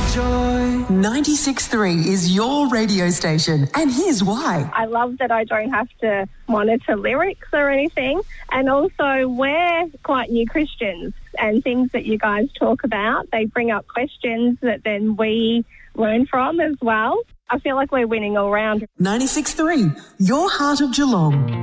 Joy. 96.3 is your radio station, and here's why. I love that I don't have to monitor lyrics or anything, and also we're quite new Christians, and things that you guys talk about, they bring up questions that then we learn from as well. I feel like we're winning all round. 96.3, your heart of Geelong.